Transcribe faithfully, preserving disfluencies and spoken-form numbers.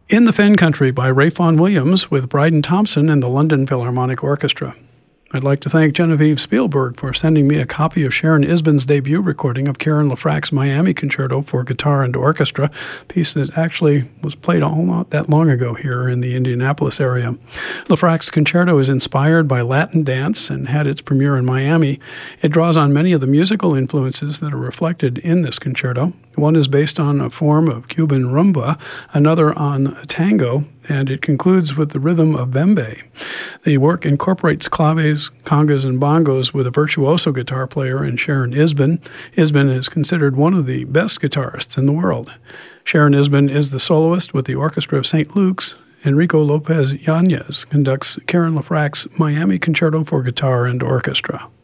In the Fen Country by Ray Vaughan Williams with Bryden Thompson and the London Philharmonic Orchestra. I'd like to thank Genevieve Spielberg for sending me a copy of Sharon Isbin's debut recording of Karen LeFrak's Miami Concerto for Guitar and Orchestra, a piece that actually was played all not that long ago here in the Indianapolis area. LeFrak's concerto is inspired by Latin dance and had its premiere in Miami. It draws on many of the musical influences that are reflected in this concerto. One is based on a form of Cuban rumba, another on tango, and it concludes with the rhythm of bembe. The work incorporates claves, congas, and bongos with a virtuoso guitar player in Sharon Isbin. Isbin is considered one of the best guitarists in the world. Sharon Isbin is the soloist with the Orchestra of Saint Luke's. Enrico Lopez Yanez conducts Karen LeFrak's Miami Concerto for Guitar and Orchestra.